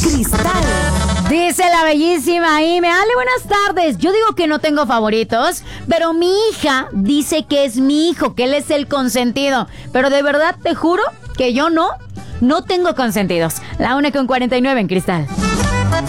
Cristal. Dice la bellísima Ime. Ale, buenas tardes. Yo digo que no tengo favoritos, pero mi hija dice que es mi hijo, que él es el consentido. Pero de verdad te juro que yo no tengo consentidos. La 1:49 en Cristal.